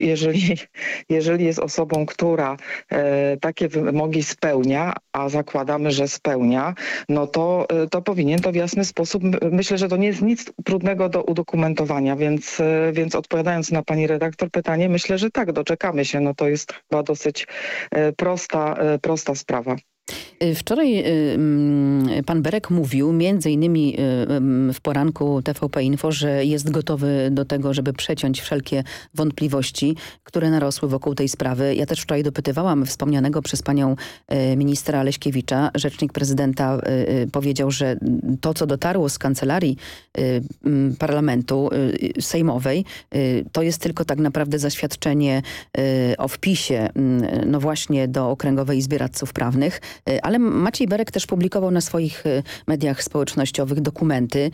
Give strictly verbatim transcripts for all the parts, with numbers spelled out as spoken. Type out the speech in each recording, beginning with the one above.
jeżeli, jeżeli jest osobą, która e, takie wymogi spełnia, a zakładamy, że spełnia, no to, e, to powinien to w jasny sposób, myślę, że to nie jest nic trudnego do udokumentowania, więc, e, więc odpowiadając na pani redaktor pytanie, myślę, że tak, doczekamy się, no to jest chyba dosyć e, prosta, e, prosta sprawa. Wczoraj pan Berek mówił, między innymi w poranku T V P Info, że jest gotowy do tego, żeby przeciąć wszelkie wątpliwości, które narosły wokół tej sprawy. Ja też wczoraj dopytywałam wspomnianego przez panią ministra Leśkiewicza. Rzecznik prezydenta powiedział, że to, co dotarło z kancelarii parlamentu sejmowej, to jest tylko tak naprawdę zaświadczenie o wpisie, no właśnie do Okręgowej Izby Radców Prawnych. Ale Maciej Berek też publikował na swoich mediach społecznościowych dokumenty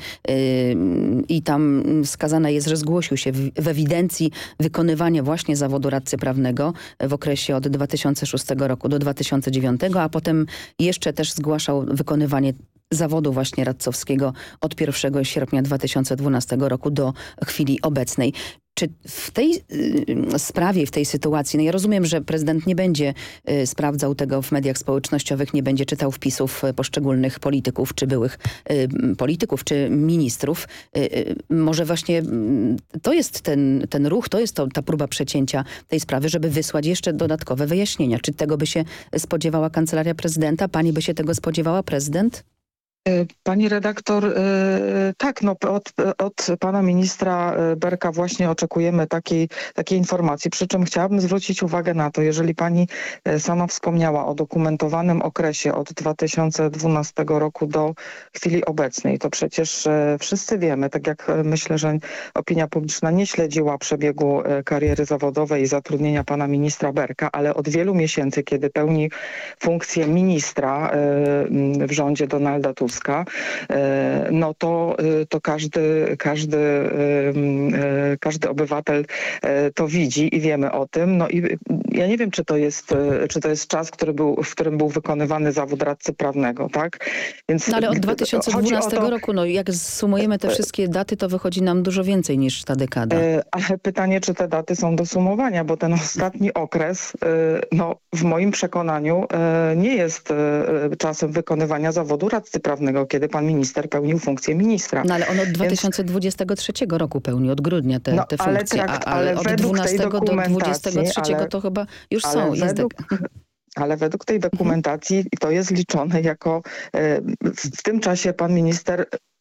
i tam wskazane jest, że zgłosił się w ewidencji wykonywania właśnie zawodu radcy prawnego w okresie od dwa tysiące szóstego roku do dwa tysiące dziewiątego, a potem jeszcze też zgłaszał wykonywanie zawodu właśnie radcowskiego od pierwszego sierpnia dwa tysiące dwunastego roku do chwili obecnej. Czy w tej y, sprawie, w tej sytuacji, no ja rozumiem, że prezydent nie będzie y, sprawdzał tego w mediach społecznościowych, nie będzie czytał wpisów poszczególnych polityków, czy byłych y, polityków, czy ministrów. Y, y, może właśnie y, to jest ten, ten ruch, to jest to, ta próba przecięcia tej sprawy, żeby wysłać jeszcze dodatkowe wyjaśnienia. Czy tego by się spodziewała Kancelaria Prezydenta? Pani by się tego spodziewała, prezydent? Pani redaktor, tak, no od, od pana ministra Berka właśnie oczekujemy takiej, takiej informacji, przy czym chciałabym zwrócić uwagę na to, jeżeli pani sama wspomniała o dokumentowanym okresie od dwa tysiące dwunastego roku do chwili obecnej, to przecież wszyscy wiemy, tak jak myślę, że opinia publiczna nie śledziła przebiegu kariery zawodowej i zatrudnienia pana ministra Berka, ale od wielu miesięcy, kiedy pełni funkcję ministra w rządzie Donalda Tuska, no to, to każdy, każdy, każdy obywatel to widzi i wiemy o tym. No i ja nie wiem, czy to jest, czy to jest czas, który był, w którym był wykonywany zawód radcy prawnego, tak? Więc no ale od dwa tysiące dwunastego to, roku, no jak zsumujemy te wszystkie daty, to wychodzi nam dużo więcej niż ta dekada. Ale pytanie, czy te daty są do sumowania, bo ten ostatni okres, no w moim przekonaniu nie jest czasem wykonywania zawodu radcy prawnego, kiedy pan minister pełnił funkcję ministra. No ale on od dwa tysiące dwudziestego trzeciego roku pełni, od grudnia te, no, te funkcje, ale trakt, a, ale od dwunastego do dwudziestego trzeciego ale, to chyba już są. Według, ale według tej dokumentacji to jest liczone jako w tym czasie pan minister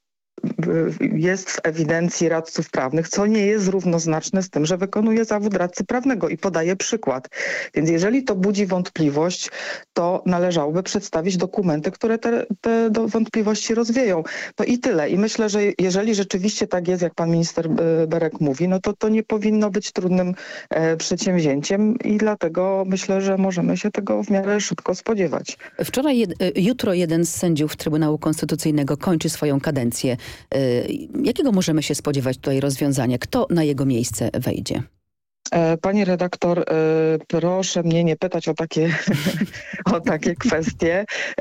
jest w ewidencji radców prawnych, co nie jest równoznaczne z tym, że wykonuje zawód radcy prawnego i podaje przykład. Więc jeżeli to budzi wątpliwość, to należałoby przedstawić dokumenty, które te, te wątpliwości rozwieją. To i tyle. I myślę, że jeżeli rzeczywiście tak jest, jak pan minister Berek mówi, no to to nie powinno być trudnym e, przedsięwzięciem i dlatego myślę, że możemy się tego w miarę szybko spodziewać. Wczoraj, jed, jutro jeden z sędziów Trybunału Konstytucyjnego kończy swoją kadencję. Jakiego możemy się spodziewać tutaj rozwiązania? Kto na jego miejsce wejdzie? Pani redaktor, proszę mnie nie pytać o takie, o takie kwestie.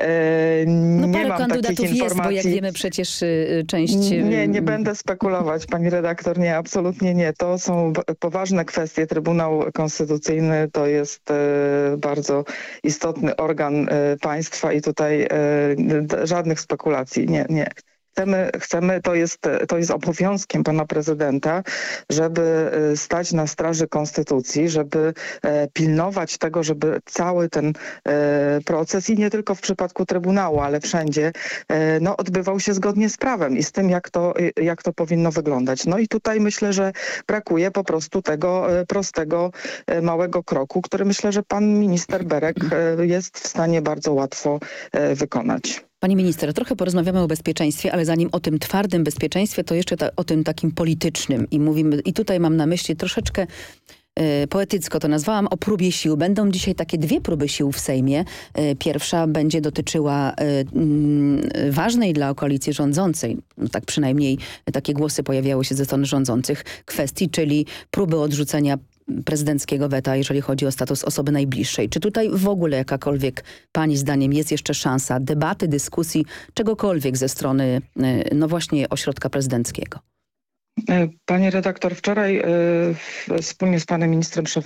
No nie parę mam kandydatów takich jest, bo jak wiemy przecież część... Nie, nie będę spekulować, pani redaktor, nie, absolutnie nie. To są poważne kwestie. Trybunał Konstytucyjny to jest bardzo istotny organ państwa i tutaj żadnych spekulacji, nie, nie. Chcemy, chcemy to, jest, to jest obowiązkiem pana prezydenta, żeby stać na straży konstytucji, żeby pilnować tego, żeby cały ten proces i nie tylko w przypadku Trybunału, ale wszędzie no, odbywał się zgodnie z prawem i z tym, jak to, jak to powinno wyglądać. No i tutaj myślę, że brakuje po prostu tego prostego, małego kroku, który myślę, że pan minister Berek jest w stanie bardzo łatwo wykonać. Pani minister, trochę porozmawiamy o bezpieczeństwie, ale zanim o tym twardym bezpieczeństwie, to jeszcze ta, o tym takim politycznym. I mówimy, i tutaj mam na myśli troszeczkę y, poetycko to nazwałam, o próbie sił. Będą dzisiaj takie dwie próby sił w Sejmie. Y, pierwsza będzie dotyczyła y, y, ważnej dla koalicji rządzącej, no tak przynajmniej takie głosy pojawiały się ze strony rządzących, kwestii, czyli próby odrzucenia prezydenckiego weta, jeżeli chodzi o status osoby najbliższej. Czy tutaj w ogóle jakakolwiek pani zdaniem jest jeszcze szansa debaty, dyskusji, czegokolwiek ze strony no właśnie ośrodka prezydenckiego? Pani redaktor, wczoraj y, wspólnie z panem ministrem